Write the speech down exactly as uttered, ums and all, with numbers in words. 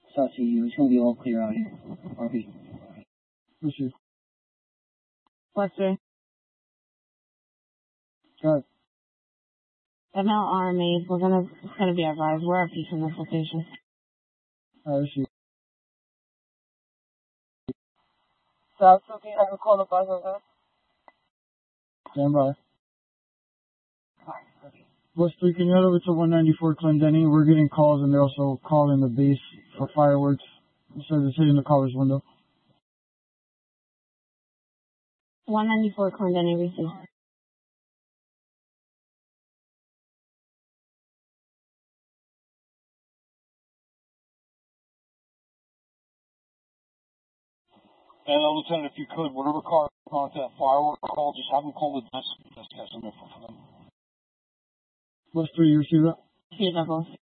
Sachi, it's going to be all clear out here. R P. Received. Western. Got it. M L Army. We're gonna, it's gonna be advised. We're up from this location. Alright, received. South, so can you have a call up on that? Stand by. West three, can you head over to one ninety-four Clendenny? We're getting calls and they're also calling the base for fireworks. It says it's hitting the caller's window. one ninety-four Clendenny received. And uh, Lieutenant, if you could, whatever car on that firework call, just have them call the desk. Just get some info for them. West three, you receive that? See you, Douglas.